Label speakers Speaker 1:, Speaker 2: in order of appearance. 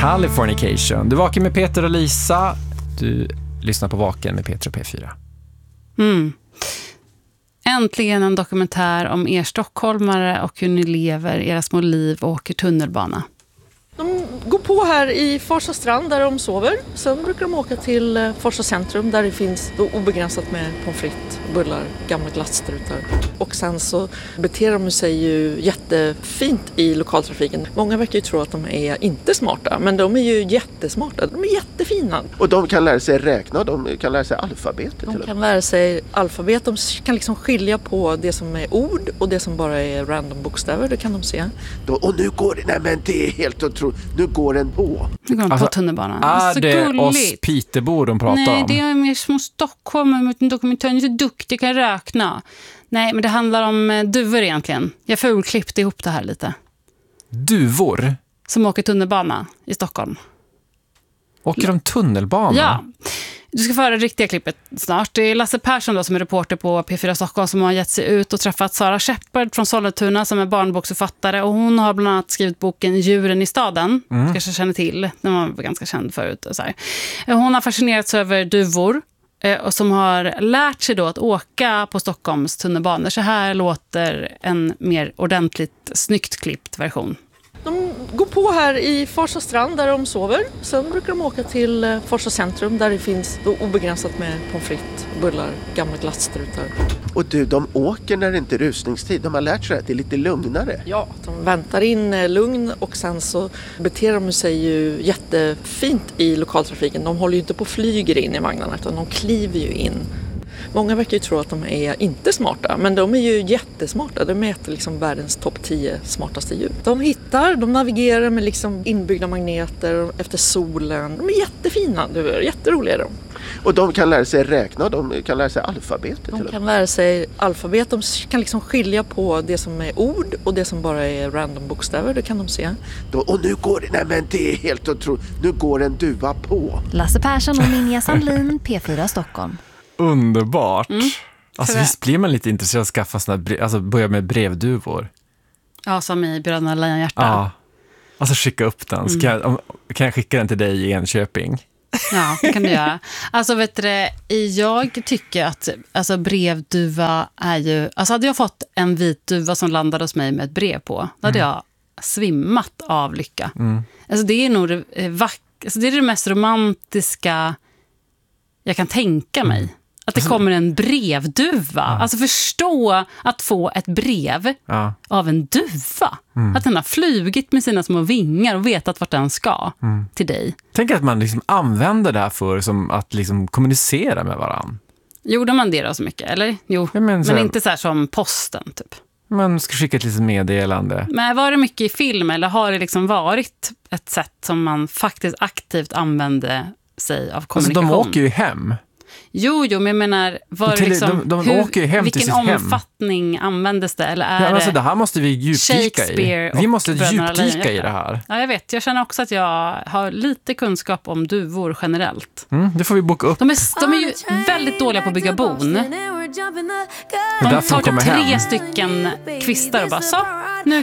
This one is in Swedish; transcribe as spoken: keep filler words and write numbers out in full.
Speaker 1: Californication. Du vakar med Peter och Lisa. Du lyssnar på Vaken med Peter och P fyra.
Speaker 2: Mm. Äntligen en dokumentär om er stockholmare och hur ni lever era små liv och åker tunnelbana.
Speaker 3: De går på här i Farsta strand där de sover. Sen brukar de åka till Farsta centrum där det finns då obegränsat med pommes frites, bullar, gamla glasstrutar. Och sen så beter de sig ju jättefint i lokaltrafiken. Många verkar ju tro att de är inte smarta, men de är ju jättesmarta. De är jättefina.
Speaker 4: Och de kan lära sig räkna, de kan lära sig alfabetet.
Speaker 3: De kan lära sig alfabet, de kan liksom skilja på det som är ord och det som bara är random bokstäver, det kan de se.
Speaker 4: Då, och nu går det, nej men det är helt otroligt. Nu går den på.
Speaker 2: Nu går de
Speaker 1: Alltså,
Speaker 2: på tunnelbanan.
Speaker 1: Är
Speaker 2: så
Speaker 1: det
Speaker 2: gulligt.
Speaker 1: oss Peterbor de pratar
Speaker 2: Nej,
Speaker 1: om?
Speaker 2: det är mer små stockholmare med en dokumentär. Ni är så duktiga, kan räkna. Nej, men det handlar om eh, duvor egentligen. Jag fulklippte ihop det här lite.
Speaker 1: Duvor?
Speaker 2: Som åker tunnelbana i Stockholm.
Speaker 1: Åker de tunnelbana?
Speaker 2: Ja. Du ska få höra det riktiga klippet snart. Det är Lasse Persson då, som är reporter på P fyra Stockholm, som har gett sig ut och träffat Sara Shepard från Sollentuna som är barnboksförfattare. Och hon har bland annat skrivit boken Djuren i staden. Mm. Kanske känner till. Den var ganska känd förut. Och så här. Hon har fascinerats över duvor och som har lärt sig då att åka på Stockholms tunnelbanor. Så här låter en mer ordentligt snyggt klippt version.
Speaker 3: De går på här i Farsta strand där de sover. Sen brukar de åka till Farsta centrum där det finns då obegränsat med pommes frites, bullar, gamla glasstrutar.
Speaker 4: Och du, de åker när det inte är rusningstid. De har lärt sig att det är lite lugnare.
Speaker 3: Ja, de väntar in lugn och sen så beter de sig ju jättefint i lokaltrafiken. De håller ju inte på och flyger in i vagnarna utan de kliver ju in. Många verkar ju tro att de är inte smarta, men de är ju jättesmarta. De mäter liksom världens topp tio smartaste djur. De hittar, de navigerar med liksom inbyggda magneter efter solen. De är jättefina, du är jätteroliga de.
Speaker 4: Och de kan lära sig räkna, de kan lära sig alfabetet.
Speaker 3: De kan lära sig alfabet, de kan liksom skilja på det som är ord och det som bara är random bokstäver, det kan de se.
Speaker 4: Då, och nu går det, nej men det är helt otroligt. Nu går en duva på.
Speaker 5: Lasse Persson och Ninja Sandlin, P fyra Stockholm.
Speaker 1: Underbart. Mm. Alltså
Speaker 2: För
Speaker 1: visst blir man lite intresserad av att skaffa såna brev, alltså börja med brevduvor.
Speaker 2: Ja, som i Bröderna Lejonhjärta.
Speaker 1: Ja. Alltså skicka upp den. Ska jag, om, kan jag skicka den till dig i Enköping?
Speaker 2: Ja, det kan du göra. Alltså vet du, jag tycker att alltså, brevduva är ju... Alltså hade jag fått en vit duva som landade hos mig med ett brev på, då hade mm. jag svimmat av lycka. Mm. Alltså det är nog det, vack, alltså, det är det mest romantiska jag kan tänka mig. Mm. Att det alltså, kommer en brevduva. Ja. Alltså förstå att få ett brev ja. av en duva. Mm. Att den har flugit med sina små vingar och vetat vart den ska mm. till dig.
Speaker 1: Tänk att man liksom använder det här för som att liksom kommunicera med varann.
Speaker 2: Gjorde man det då så mycket? Eller? Jo, ja, men, men inte så här som posten typ.
Speaker 1: Man ska skicka ett litet meddelande.
Speaker 2: Men var det mycket i film eller har det liksom varit ett sätt som man faktiskt aktivt använde sig av kommunikation?
Speaker 1: Alltså de åker ju hem.
Speaker 2: Jo, jo, men jag menar, var
Speaker 1: till,
Speaker 2: liksom,
Speaker 1: de, de
Speaker 2: hur,
Speaker 1: åker ju hem
Speaker 2: vilken
Speaker 1: till sitt hem.
Speaker 2: omfattning användes det? Eller är
Speaker 1: ja, alltså,
Speaker 2: det
Speaker 1: det här måste vi djupdyka i. Vi måste djupdyka i det här.
Speaker 2: Ja, jag vet. Jag känner också att jag har lite kunskap om duvor generellt.
Speaker 1: Mm, det får vi boka upp.
Speaker 2: De är, de är ju väldigt dåliga på att bygga bon. De tar typ tre
Speaker 1: hem.
Speaker 2: stycken kvistar och bara så, nu